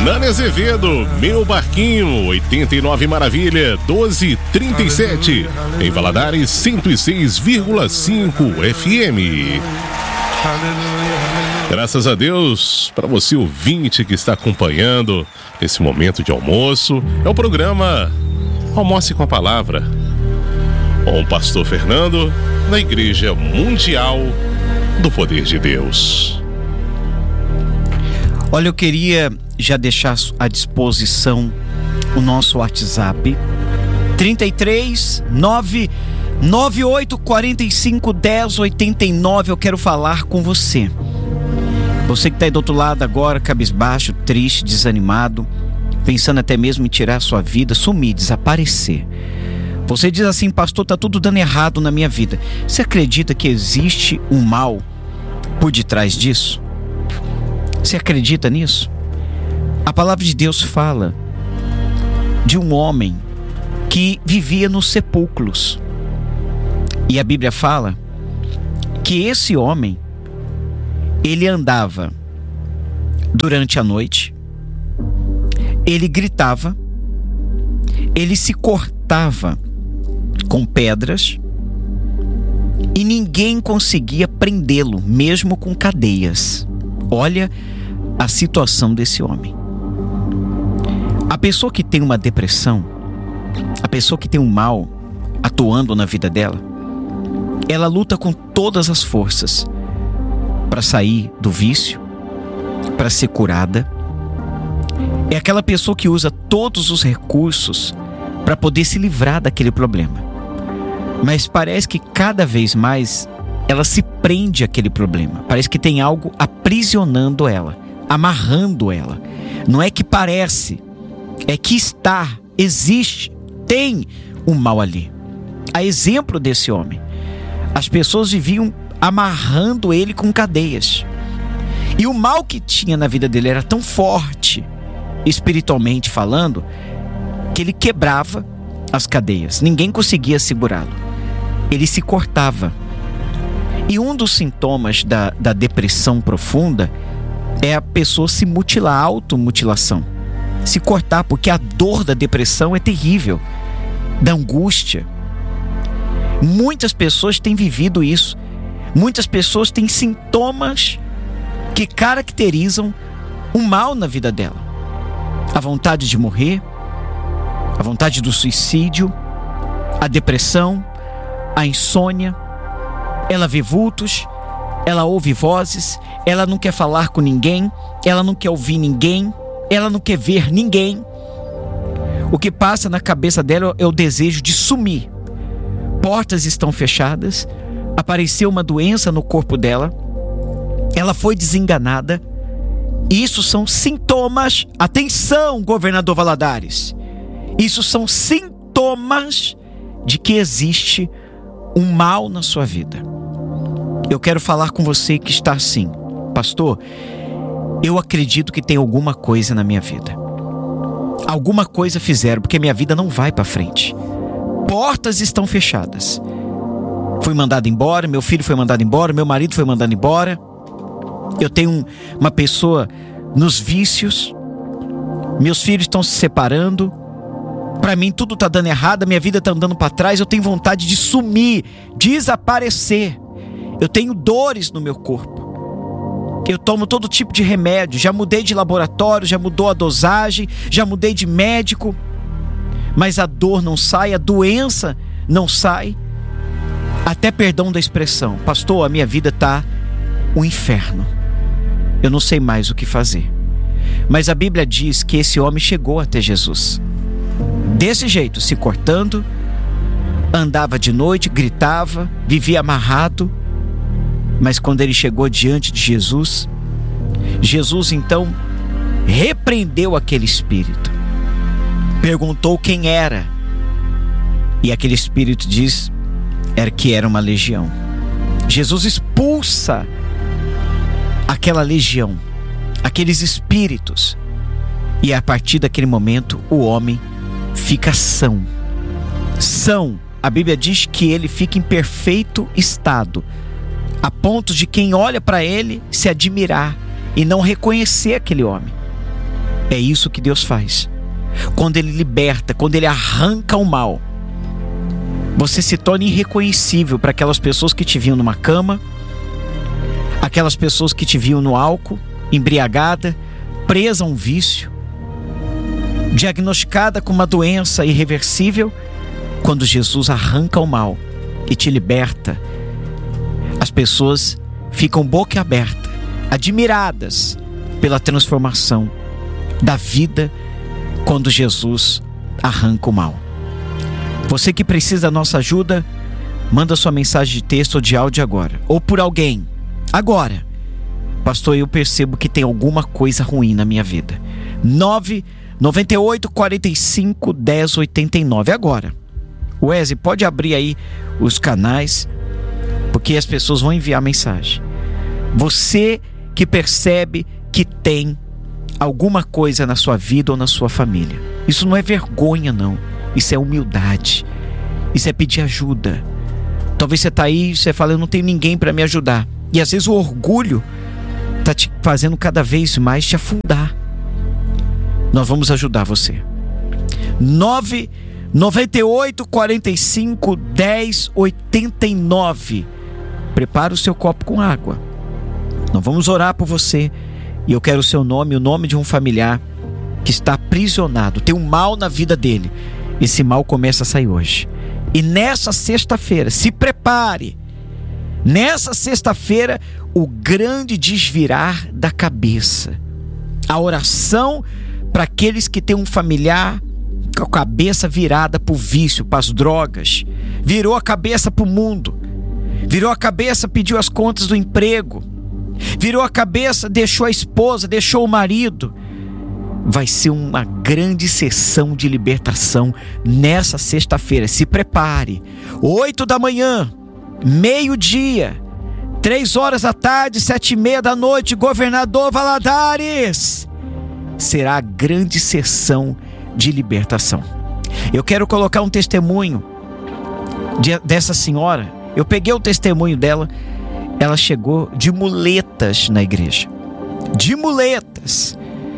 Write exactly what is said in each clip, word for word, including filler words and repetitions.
Nani Azevedo, Meu Barquinho, oitenta e nove Maravilha, doze trinta e sete. Em Valadares, cento e seis vírgula cinco F M. Graças a Deus, para você ouvinte que está acompanhando esse momento de almoço, é o programa Almoce com a Palavra, com o pastor Fernando, na Igreja Mundial do Poder de Deus. Olha, eu queria já deixar à disposição o nosso WhatsApp trinta e três, nove nove oito quatro cinco, um zero oito nove. Eu quero falar com você. Você que está aí do outro lado agora, cabisbaixo, triste, desanimado, pensando até mesmo em tirar a sua vida, sumir, desaparecer. Você diz assim: pastor, está tudo dando errado na minha vida. Você acredita que existe um mal por detrás disso? Você acredita nisso? A palavra de Deus fala de um homem que vivia nos sepulcros. E a Bíblia fala que esse homem, ele andava durante a noite, ele gritava, ele se cortava com pedras e ninguém conseguia prendê-lo, mesmo com cadeias. Olha a situação desse homem. A pessoa que tem uma depressão, a pessoa que tem um mal atuando na vida dela, ela luta com todas as forças para sair do vício, para ser curada. É aquela pessoa que usa todos os recursos para poder se livrar daquele problema. Mas parece que cada vez mais ela se prende àquele problema. Parece que tem algo aprisionando ela, amarrando ela. Não é que parece, é que está, existe, tem um mal ali. A exemplo desse homem, as pessoas viviam amarrando ele com cadeias. E o mal que tinha na vida dele era tão forte, espiritualmente falando, que ele quebrava as cadeias. Ninguém conseguia segurá-lo. Ele se cortava. E um dos sintomas da, da depressão profunda é a pessoa se mutilar, automutilação. Se cortar, porque a dor da depressão é terrível, da angústia. Muitas pessoas têm vivido isso. Muitas pessoas têm sintomas que caracterizam o mal na vida dela. A vontade de morrer, a vontade do suicídio, a depressão, a insônia. Ela vê vultos, ela ouve vozes, ela não quer falar com ninguém, ela não quer ouvir ninguém, ela não quer ver ninguém. O que passa na cabeça dela é o desejo de sumir. Portas estão fechadas, apareceu uma doença no corpo dela, ela foi desenganada. Isso são sintomas, atenção, governador Valadares, isso são sintomas de que existe um mal na sua vida. Eu quero falar com você que está assim: pastor, eu acredito que tem alguma coisa na minha vida. Alguma coisa fizeram, porque minha vida não vai para frente. Portas estão fechadas. Fui mandado embora, meu filho foi mandado embora, meu marido foi mandado embora. Eu tenho uma pessoa nos vícios. Meus filhos estão se separando. Para mim tudo está dando errado, minha vida está andando para trás. Eu tenho vontade de sumir, desaparecer. Eu tenho dores no meu corpo. Eu tomo todo tipo de remédio. Já mudei de laboratório, já mudou a dosagem, já mudei de médico. Mas a dor não sai, a doença não sai. Até perdão da expressão: pastor, a minha vida está um inferno. Eu não sei mais o que fazer. Mas a Bíblia diz que esse homem chegou até Jesus desse jeito, se cortando, andava de noite, gritava, vivia amarrado. Mas quando ele chegou diante de Jesus, Jesus então repreendeu aquele espírito, perguntou quem era, e aquele espírito diz era que era uma legião. Jesus expulsa aquela legião, aqueles espíritos, e a partir daquele momento o homem fica são. São. A Bíblia diz que ele fica em perfeito estado, a ponto de quem olha para ele se admirar e não reconhecer aquele homem. É isso que Deus faz. Quando Ele liberta, quando Ele arranca o mal, você se torna irreconhecível para aquelas pessoas que te viam numa cama, aquelas pessoas que te viam no álcool, embriagada, presa a um vício, diagnosticada com uma doença irreversível. Quando Jesus arranca o mal e te liberta, as pessoas ficam boca aberta, admiradas pela transformação da vida quando Jesus arranca o mal. Você que precisa da nossa ajuda, manda sua mensagem de texto ou de áudio agora, ou por alguém. Agora, pastor, eu percebo que tem alguma coisa ruim na minha vida. nove nove oito, quatro cinco, um zero oito nove. Agora, Wesley, pode abrir aí os canais, porque as pessoas vão enviar mensagem. Você que percebe que tem alguma coisa na sua vida ou na sua família. Isso não é vergonha, não. Isso é humildade. Isso é pedir ajuda. Talvez você está aí e você fala, eu não tenho ninguém para me ajudar. E às vezes o orgulho está te fazendo cada vez mais te afundar. Nós vamos ajudar você. nove nove oito, quatro cinco, um zero oito nove. Prepara o seu copo com água. Nós vamos orar por você. E eu quero o seu nome, o nome de um familiar que está aprisionado, tem um mal na vida dele. Esse mal começa a sair hoje. E nessa sexta-feira, se prepare. Nessa sexta-feira, o grande desvirar da cabeça. A oração para aqueles que têm um familiar com a cabeça virada para o vício, para as drogas. Virou a cabeça para o mundo. Virou a cabeça, pediu as contas do emprego. Virou a cabeça, deixou a esposa, deixou o marido. Vai ser uma grande sessão de libertação nessa sexta-feira. Se prepare. Oito da manhã, meio-dia, três horas da tarde, sete e meia da noite, Governador Valadares. Será a grande sessão de libertação. Eu quero colocar um testemunho de, dessa senhora. Eu peguei o testemunho dela. Ela chegou de muletas na igreja. De muletas.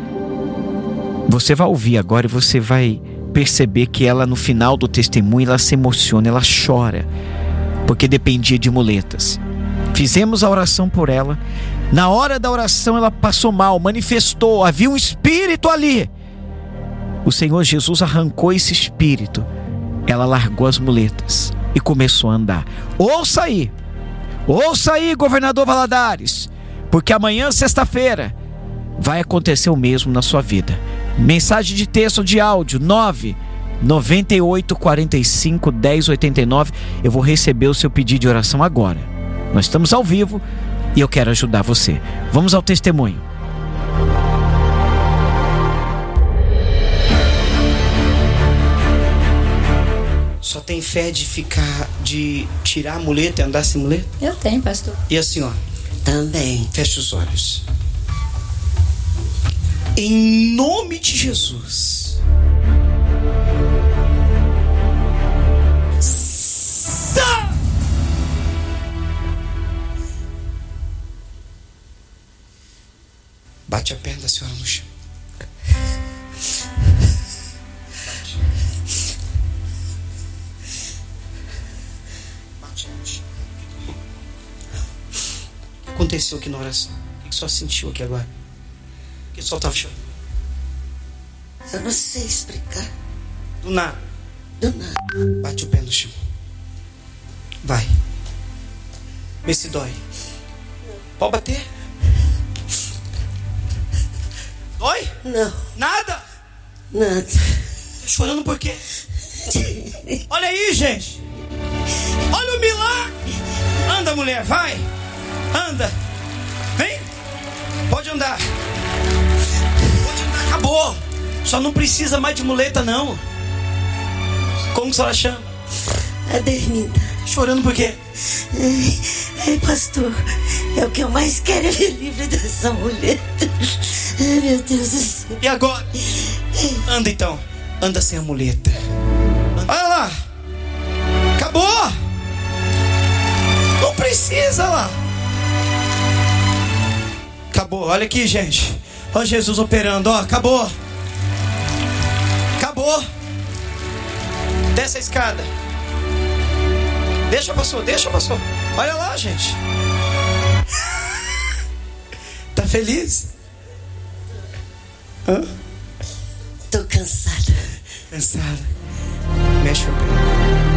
Você vai ouvir agora e você vai perceber que ela, no final do testemunho, ela se emociona, ela chora, porque dependia de muletas. Fizemos a oração por ela. Na hora da oração ela passou mal, manifestou, havia um espírito ali. O Senhor Jesus arrancou esse espírito. Ela largou as muletas e começou a andar. Ouça aí. Ouça aí, Governador Valadares, porque amanhã, sexta-feira, vai acontecer o mesmo na sua vida. Mensagem de texto ou de áudio, nove nove oito, quatro cinco, um zero oito nove. Eu vou receber o seu pedido de oração agora. Nós estamos ao vivo e eu quero ajudar você. Vamos ao testemunho. Só tem fé de ficar, de tirar a muleta e andar sem muleta? Eu tenho, pastor. E a senhora? Também. Feche os olhos. Em nome de Jesus. Sa! Bate a perna da senhora no chão. Bate no chão. O que aconteceu aqui na oração? O que só sentiu aqui agora? Que só estava chorando. Eu não sei explicar. Do nada. Do nada. Bate o pé no chão. Vai. Vê se dói. Pode bater. Dói? Não. Nada? Nada. Tá chorando por quê? Olha aí, gente. Olha o milagre. Anda, mulher, vai. Anda. Vem. Pode andar. Pode andar, acabou. Só não precisa mais de muleta, não. Como que a senhora chama? Adelminda. Chorando por quê? Ai, ai, pastor, é o que eu mais quero, é me livre dessa muleta. Ai, meu Deus do céu. E agora? Anda então. Anda sem a muleta. Olha lá. Acabou. Não precisa lá. Acabou. Olha aqui, gente. Ó Jesus operando, ó, acabou. Acabou. Desce a escada. Deixa, pastor, deixa, pastor. Olha lá, gente. Tá feliz? Hã? Tô cansada. Cansada. Mexe o pé.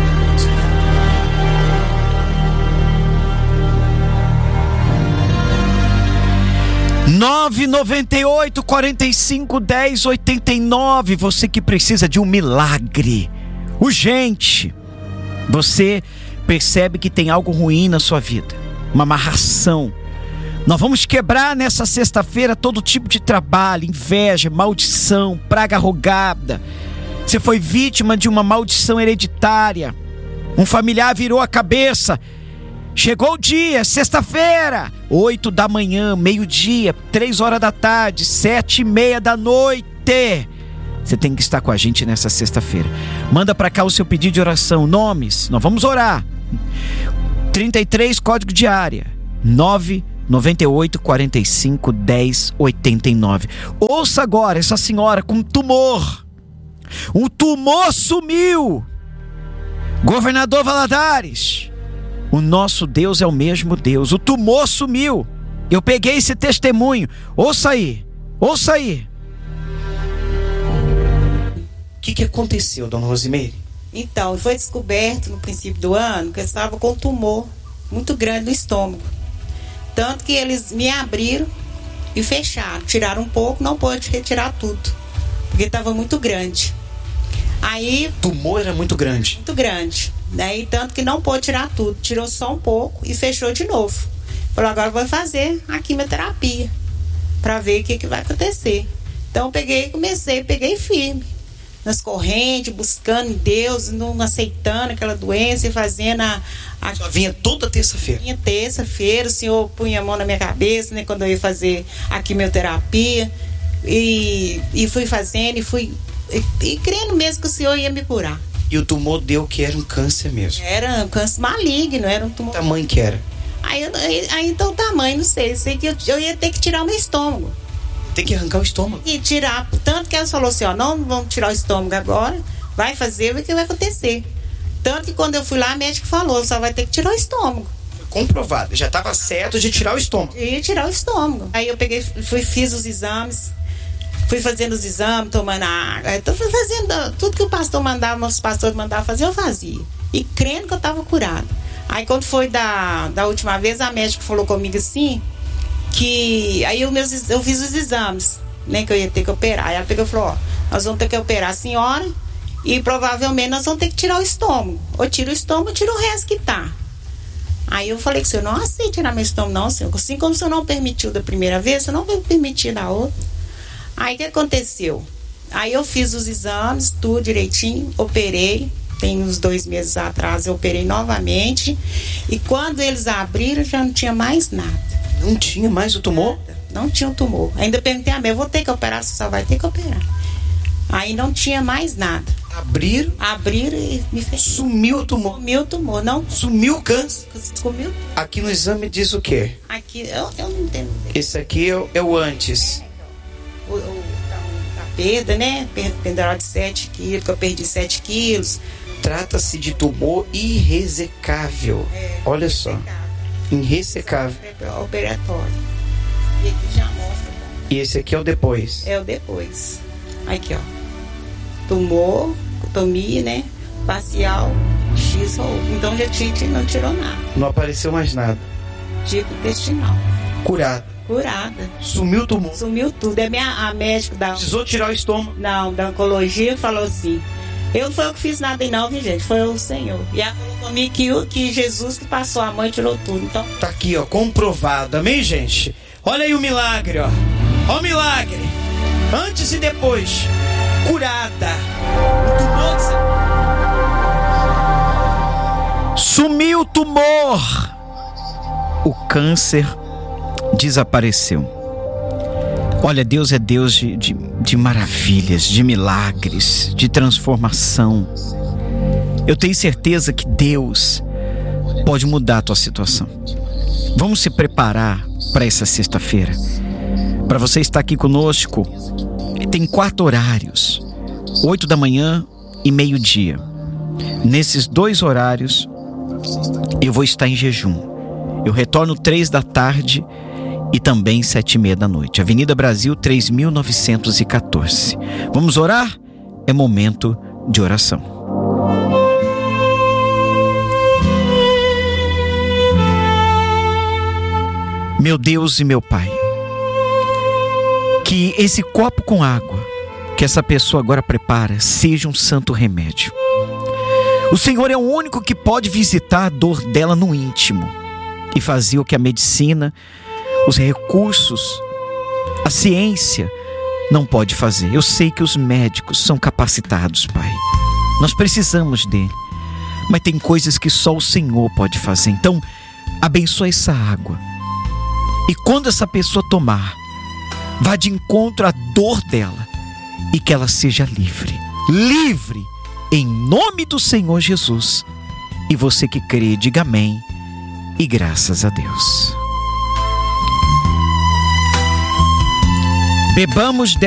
nove nove oito, quarenta e cinco, dez, oitenta e nove. Você que precisa de um milagre urgente. Você percebe que tem algo ruim na sua vida, uma amarração. Nós vamos quebrar nessa sexta-feira todo tipo de trabalho, inveja, maldição, praga rogada. Você foi vítima de uma maldição hereditária. Um familiar virou a cabeça. Chegou o dia, sexta-feira, oito da manhã, meio-dia, três horas da tarde, sete e meia da noite. Você tem que estar com a gente nessa sexta-feira. Manda pra cá o seu pedido de oração, nomes, nós vamos orar. trinta e três, código de área, nove nove oito, quarenta e cinco, dez, oitenta e nove. Ouça agora essa senhora com tumor. O tumor sumiu. Governador Valadares, o nosso Deus é o mesmo Deus. O tumor sumiu. Eu peguei esse testemunho. Ouça aí, ouça aí. O que, que aconteceu, dona Rosimeire? Então, foi descoberto no princípio do ano que eu estava com um tumor muito grande no estômago. Tanto que eles me abriram e fecharam. Tiraram um pouco, não pôde retirar tudo, porque estava muito grande. Aí... O tumor era muito grande? Muito grande. Daí, tanto que não pôde tirar tudo. Tirou só um pouco e fechou de novo. Falou, agora vou fazer a quimioterapia para ver o que, que vai acontecer. Então, eu peguei e comecei, peguei firme. Nas correntes, buscando em Deus, não aceitando aquela doença e fazendo a... a... Só vinha toda terça-feira? Vinha terça-feira, o senhor punha a mão na minha cabeça, né, quando eu ia fazer a quimioterapia. E, e fui fazendo e fui... E, e crendo mesmo que o senhor ia me curar. E o tumor deu que era um câncer mesmo? Era um câncer maligno, era um tumor... Que tamanho que era? Aí, eu, aí, aí então o tamanho, não sei, sei que eu, eu ia ter que tirar o meu estômago. Tem que arrancar o estômago? E tirar, tanto que ela falou assim, ó, não vamos tirar o estômago agora, vai fazer, o que vai acontecer. Tanto que quando eu fui lá, a médica falou, só vai ter que tirar o estômago. Comprovado, já estava certo de tirar o estômago. Ia tirar o estômago. Aí eu peguei, fui, fiz os exames, fui fazendo os exames, tomando água, então fui fazendo tudo que o pastor mandava, os pastores mandavam fazer, eu fazia. E crendo que eu estava curada. Aí quando foi da, da última vez, a médica falou comigo assim, que aí eu, meus, eu fiz os exames, né, que eu ia ter que operar. Aí ela pegou e falou, ó, nós vamos ter que operar a senhora e provavelmente nós vamos ter que tirar o estômago. Ou tira o estômago, ou tira o resto que tá. Aí eu falei que o senhor não aceita tirar meu estômago, não, senhor. Assim como o senhor não permitiu da primeira vez, o senhor não vai permitir da outra. Aí o que aconteceu? Aí eu fiz os exames, tudo direitinho, operei. Tem uns dois meses atrás eu operei novamente. E quando eles abriram, já não tinha mais nada. Não tinha mais o tumor? Não tinha o tumor. Ainda perguntei a mãe, eu vou ter que operar, você só vai ter que operar. Aí não tinha mais nada. Abriram? Abriram e me fechou. Sumiu o tumor? Sumiu o tumor, não. Sumiu o câncer? Sumiu. Aqui no exame diz o quê? Aqui, eu, eu não entendo. Esse aqui é o, é o antes. O, o, a perda, né? Perda de sete quilos, que eu perdi sete quilos. Trata-se de tumor irresecável. É, olha só. Irressecável. Operatório. E aqui já mostra. E esse aqui é o depois? É o depois. Aqui, ó. Tumor, tomia, né? Parcial, X ou. Então já tinha, não tirou nada. Não apareceu mais nada. Tipo intestinal. Curada. Curada. Sumiu o tumor. Sumiu tudo. É minha, a médica da. Precisou tirar o estômago? Não, da oncologia falou assim. Eu não foi eu que fiz nada aí não, viu, gente? Foi o Senhor. E ela falou comigo que, que Jesus que passou a mãe tirou tudo. Então... Tá aqui, ó, comprovado. Amém, gente? Olha aí o milagre, ó. Ó o milagre. Antes e depois. Curada. O tumor... Sumiu o tumor. O câncer desapareceu. Olha, Deus é Deus de, de, de maravilhas, de milagres, de transformação. Eu tenho certeza que Deus pode mudar a tua situação. Vamos se preparar para essa sexta-feira. Para você estar aqui conosco, tem quatro horários: oito da manhã e meio-dia. Nesses dois horários, eu vou estar em jejum. Eu retorno três da tarde e também sete e meia da noite. Avenida Brasil três mil novecentos e quatorze. Vamos orar? É momento de oração. Meu Deus e meu Pai, que esse copo com água que essa pessoa agora prepara seja um santo remédio. O Senhor é o único que pode visitar a dor dela no íntimo e fazer o que a medicina, os recursos, a ciência não pode fazer. Eu sei que os médicos são capacitados, Pai. Nós precisamos dele. Mas tem coisas que só o Senhor pode fazer. Então, abençoa essa água. E quando essa pessoa tomar, vá de encontro à dor dela e que ela seja livre. Livre em nome do Senhor Jesus. E você que crê, diga amém e graças a Deus. Bebamos